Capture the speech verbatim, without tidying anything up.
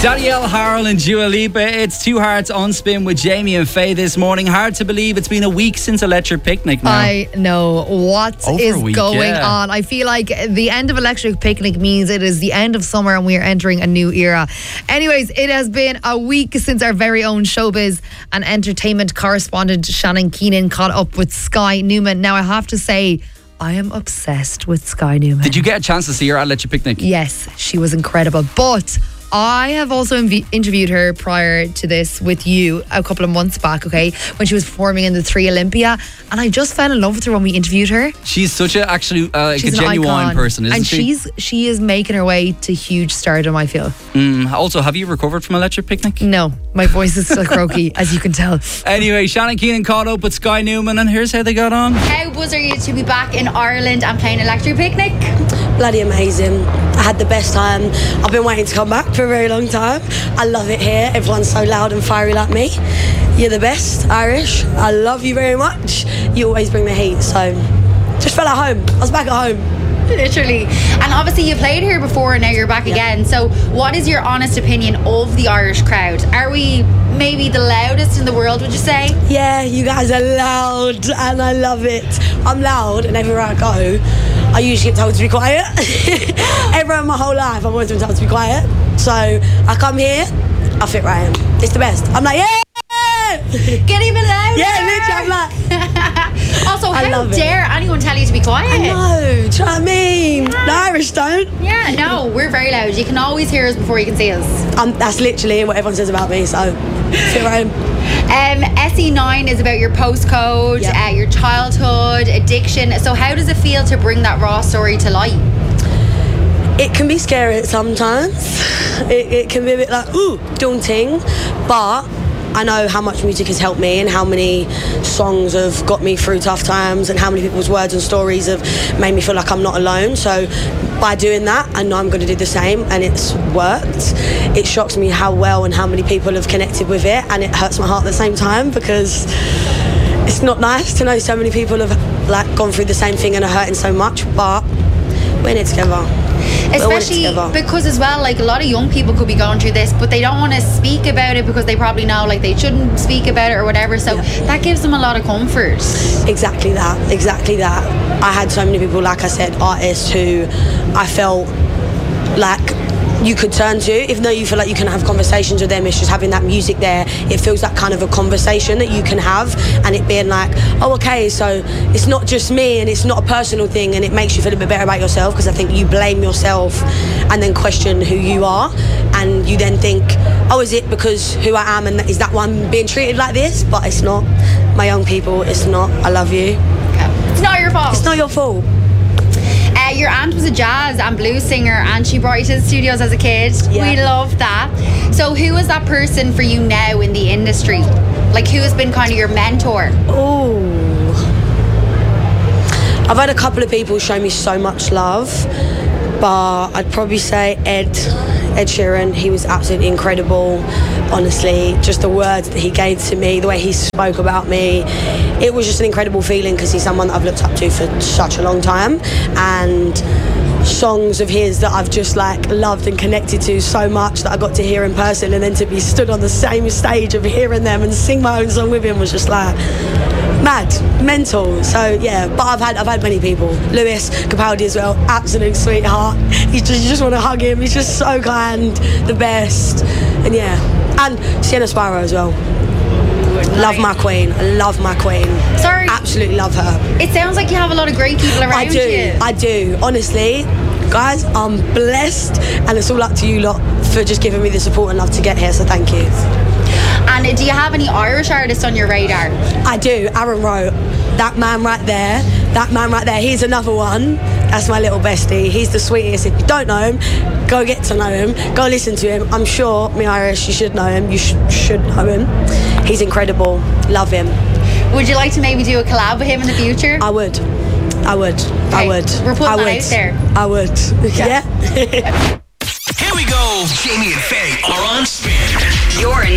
Danielle Harrell and Dua Lipa. It's Two Hearts on Spin with Jamie and Faye this morning. Hard to believe it's been a week since Electric Picnic now. I know. What Over is a week, going yeah. on? I feel like the end of Electric Picnic means it is the end of summer and we are entering a new era. Anyways, it has been a week since our very own showbiz and entertainment correspondent Shannon Keenan caught up with Sky Newman. Now, I have to say, I am obsessed with Sky Newman. Did you get a chance to see her at Electric Picnic? Yes, she was incredible. But I have also inv- interviewed her prior to this with you a couple of months back, okay, when she was performing in the Three Olympia, and I just fell in love with her when we interviewed her. She's such a actually uh, like a She's an genuine icon. person, isn't and she? she's she is making her way to huge stardom, I feel. Mm, also, have you recovered from Electric Picnic? No, my voice is still croaky, as you can tell. Anyway, Shannon Keenan caught up with Sky Newman, and here's how they got on. How buzz are you to be back in Ireland and playing Electric Picnic? Bloody amazing. I had the best time. I've been waiting to come back for a very long time. I love it here. Everyone's so loud and fiery like me. You're the best, Irish. I love you very much. You always bring the heat, so just felt at home. I was back at home. Literally. And obviously you played here before and now you're back Yeah. again. So what is your honest opinion of the Irish crowd? Are we maybe the loudest in the world, would you say? Yeah, you guys are loud and I love it. I'm loud and everywhere I go, I usually get told to be quiet. Everywhere my whole life, I've always been told to be quiet. So I come here, I fit right in. It's the best. I'm like, yeah! Get even louder! Yeah, literally, I'm like... Also, I how love it. dare anyone tell you to be quiet? I know, do you know what I mean? The Irish don't. Yeah, no, we're very loud. You can always hear us before you can see us. Um, that's literally what everyone says about me, so fit right in. Um, S E nine is about your postcode, Yep. uh, your childhood, addiction. So how does it feel to bring that raw story to light? It can be scary sometimes. It, it can be a bit like, ooh, daunting, but I know how much music has helped me and how many songs have got me through tough times and how many people's words and stories have made me feel like I'm not alone. So by doing that, I know I'm going to do the same, and it's worked. It shocks me how well and how many people have connected with it, and it hurts my heart at the same time because it's not nice to know so many people have like gone through the same thing and are hurting so much, but we're in it together. Especially because as well, like a lot of young people could be going through this, but they don't want to speak about it because they probably know like they shouldn't speak about it or whatever. So Yeah. that gives them a lot of comfort. Exactly that, exactly that. I had so many people, like I said, artists who I felt like you could turn to, even though you feel like you can have conversations with them. It's just having that music there. It feels like kind of a conversation that you can have, and it being like, oh, okay, so it's not just me and it's not a personal thing, and it makes you feel a bit better about yourself, because I think you blame yourself and then question who you are, and you then think, oh, is it because who I am, and is that why I'm being treated like this? But it's not. My young people, it's not. I love you. It's not your fault. It's not your fault. Uh, your aunt was a jazz and blues singer and she brought you to the studios as a kid. Yeah. We love that. So who is that person for you now in the industry? Like who has been kind of your mentor? Oh, I've had a couple of people show me so much love, but I'd probably say Ed, Ed Sheeran. He was absolutely incredible. Honestly, just the words that he gave to me, the way he spoke about me, it was just an incredible feeling, because he's someone that I've looked up to for such a long time, and songs of his that I've just like loved and connected to so much that I got to hear in person, and then to be stood on the same stage of hearing them and sing my own song with him was just like mad, mental. So yeah, but I've had I've had many people. Lewis Capaldi as well, absolute sweetheart. He just, you just want to hug him. He's just so kind, the best. And yeah, and Sienna Sparrow as well. Love my queen. I love my queen. Sorry. Absolutely love her. It sounds like you have a lot of great people around I do. you. I do. Honestly, guys, I'm blessed, and it's all up to you lot for just giving me the support and love to get here. So thank you. And do you have any Irish artists on your radar? I do. Aaron Rowe, that man right there, that man right there, he's another one. That's my little bestie. He's the sweetest. If you don't know him, go get to know him. Go listen to him. I'm sure, me Irish, you should know him. You sh- should know him. He's incredible. Love him. Would you like to maybe do a collab with him in the future? I would. I would. I Okay, would. we're putting I that would. out there. I would. Yeah. Here we go. Jamie and Faye are on Spin. You're